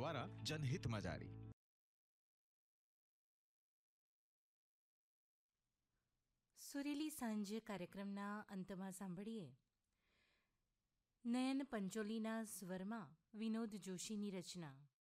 દ્વારા જનહિતમાં જારી. સુરેલી સાંજ કાર્યક્રમના અંતમાં સાંભળીએ નયન પંચોલીના સ્વરમાં વિનોદ જોશીની રચના